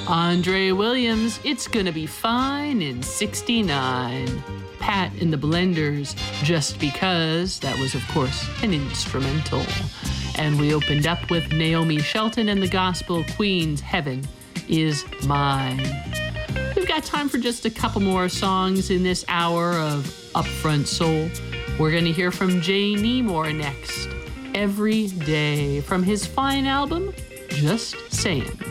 Andre Williams, It's Gonna Be Fine in 69. Pat and the Blenders, Just Because. That was, of course, an instrumental. And we opened up with Naomi Shelton and the Gospel Queens, Heaven Is Mine. We've got time for just a couple more songs in this hour of Upfront Soul. We're going to hear from Jay Nemore next. Every Day, from his fine album, Just Saying.